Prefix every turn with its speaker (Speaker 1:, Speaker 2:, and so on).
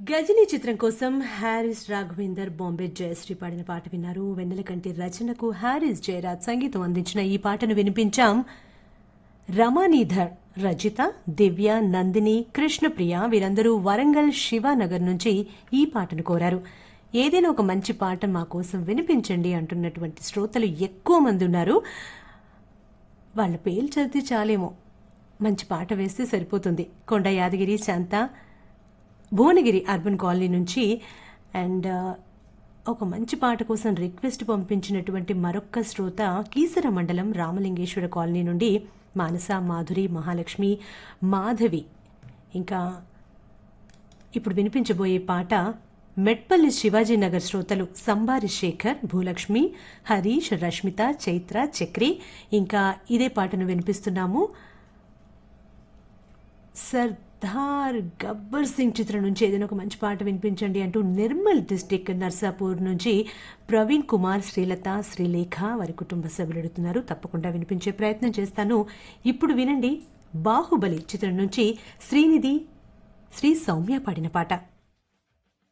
Speaker 1: గజనీ చిత్రం కోసం హారిస్ రాఘవేందర్, బాంబే జయశ్రీ పాడిన పాట విన్నారు. వెన్నెలకంటి రచనకు హారిస్ జయరాజ్ సంగీతం అందించిన ఈ పాటను వినిపించాం. రమానీధర్ రజిత, దివ్య, నందిని, కృష్ణప్రియ వీరందరూ వరంగల్ శివానగర్ నుంచి ఈ పాటను కోరారు. ఏదైనా ఒక మంచి పాట మా కోసం వినిపించండి అంటున్నటువంటి శ్రోతలు ఎక్కువ మంది ఉన్నారు. వాళ్ళ పేర్లు చదివితే చాలేమో, మంచి పాట వేస్తే సరిపోతుంది. కొండ యాదగిరి, శాంత, భువనగిరి అర్బన్ కాలనీ నుంచి అండ్ ఒక మంచి పాట కోసం రిక్వెస్ట్ పంపించినటువంటి మరొక్క శ్రోత కీసర మండలం రామలింగేశ్వర కాలనీ నుండి మానస, మాధురి, మహాలక్ష్మి, మాధవి. ఇంకా ఇప్పుడు వినిపించబోయే పాట మెట్పల్లి శివాజీనగర్ శ్రోతలు సంబారి శేఖర్, భూలక్ష్మి, హరీష్, రష్మిత, చైత్ర, చక్రి. ఇంకా ఇదే పాటను వినిపిస్తున్నాము. సర్దార్ గబ్బర్ సింగ్ చిత్రం నుంచి ఏదైనా ఒక మంచి పాట వినిపించండి అంటూ నిర్మల్ డిస్టిక్ నర్సాపూర్ నుంచి ప్రవీణ్ కుమార్, శ్రీలత, శ్రీలేఖ వారి కుటుంబ సభ్యులు అడుగుతున్నారు. తప్పకుండా వినిపించే ప్రయత్నం చేస్తాను. ఇప్పుడు వినండి, బాహుబలి చిత్రం నుంచి శ్రీనిధి, శ్రీ సౌమ్య పాడిన పాట.